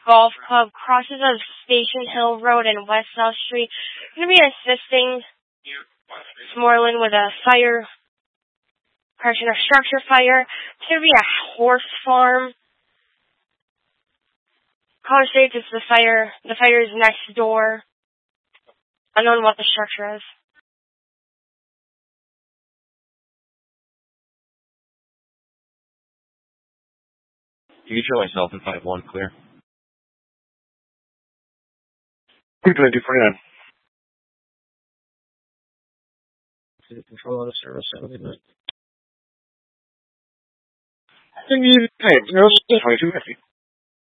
Golf Club crosses of Station Hill Road and West South Street. Going to be assisting Smorland with a fire, person or structure fire. It's going to be a horse farm. Caller states it's the fire. The fire is next door. Unknown what the structure is. You can show myself in 5-1, clear. 249. Control out of service. Have a good night. Hey, 2250.